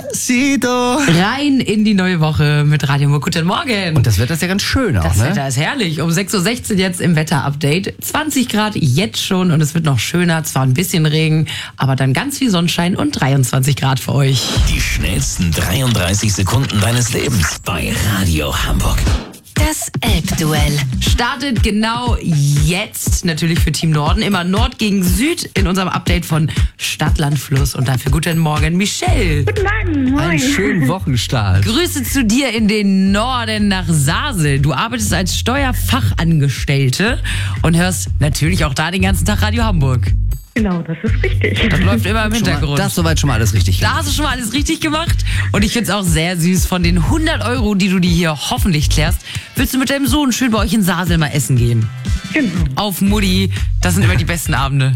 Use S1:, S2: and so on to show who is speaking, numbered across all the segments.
S1: Despacito.
S2: Rein in die neue Woche mit Radio Hamburg. Guten Morgen.
S1: Und das Wetter ist ja ganz schön auch,
S2: Das
S1: ne?
S2: Wetter ist herrlich. Um 6.16 Uhr jetzt im Wetter-Update. 20 Grad jetzt schon und es wird noch schöner. Zwar ein bisschen Regen, aber dann ganz viel Sonnenschein und 23 Grad für euch.
S3: Die schnellsten 33 Sekunden deines Lebens bei Radio Hamburg.
S4: Das Elbduell
S2: Startet genau jetzt, natürlich für Team Norden. Immer Nord gegen Süd in unserem Update von Stadt, Land, Fluss. Und dafür guten Morgen, Michelle.
S5: Guten Morgen, moin.
S1: Einen schönen Wochenstart.
S2: Grüße zu dir in den Norden nach Sasel. Du arbeitest als Steuerfachangestellte und hörst natürlich auch da den ganzen Tag Radio Hamburg.
S5: Genau, das ist richtig.
S2: Das läuft immer im Hintergrund.
S1: Das soweit schon mal alles richtig
S2: Da
S1: gemacht.
S2: hast du schon mal alles richtig gemacht. Und ich find's auch sehr süß. Von den 100 Euro, die du dir hier hoffentlich klärst, willst du mit deinem Sohn schön bei euch in Sasel mal essen gehen.
S5: Genau.
S2: Auf Mutti. Das sind immer die besten Abende.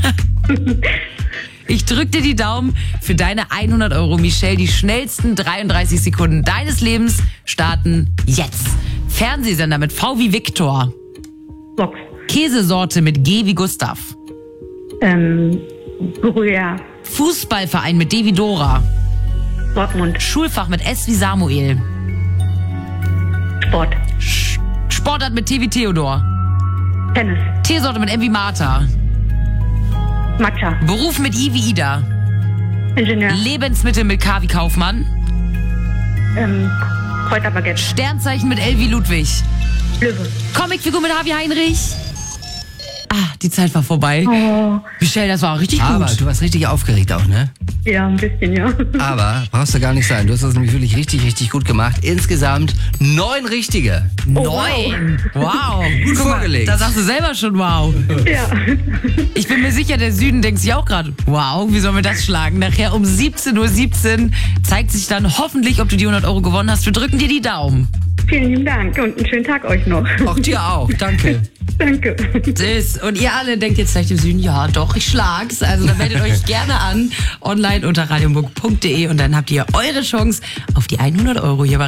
S2: Ich drück dir die Daumen für deine 100 Euro, Michelle. Die schnellsten 33 Sekunden deines Lebens starten jetzt. Fernsehsender mit V wie Viktor.
S5: Box.
S2: Käsesorte mit G wie Gustav.
S5: Gruyère.
S2: Fußballverein mit D wie Dora.
S5: Dortmund.
S2: Schulfach mit S wie Samuel.
S5: Sport.
S2: Sportart mit T wie Theodor.
S5: Tennis.
S2: Teesorte mit M wie Martha.
S5: Matcha.
S2: Beruf mit I wie Ida.
S5: Ingenieur.
S2: Lebensmittel mit K wie Kaufmann.
S5: Kräuterbaguette.
S2: Sternzeichen mit L wie Ludwig.
S5: Löwe.
S2: Comicfigur mit H wie Heinrich. Ah, die Zeit war vorbei.
S5: Oh,
S2: Michelle, das war richtig
S1: Aber
S2: gut.
S1: du warst richtig aufgeregt auch, ne?
S5: ja, ein bisschen, ja.
S1: Aber brauchst du gar nicht sein. Du hast das nämlich wirklich richtig, richtig gut gemacht. Insgesamt 9 richtige.
S2: 9. Wow.
S1: Gut
S2: Guck mal,
S1: vorgelegt.
S2: da sagst du selber schon wow.
S5: Ja.
S2: Ich bin mir sicher, der Süden denkt sich auch gerade, wow, wie sollen wir das schlagen? Nachher um 17.17 Uhr zeigt sich dann hoffentlich, ob du die 100 Euro gewonnen hast. Wir drücken dir die Daumen.
S5: Vielen lieben Dank und einen schönen Tag euch noch.
S1: Auch dir auch. Danke.
S5: Danke.
S2: Tschüss. Und ihr alle denkt jetzt vielleicht im Süden, ja doch, ich schlag's. Also dann meldet euch gerne an, online unter radiohamburg.de und dann habt ihr eure Chance auf die 100 Euro hier bei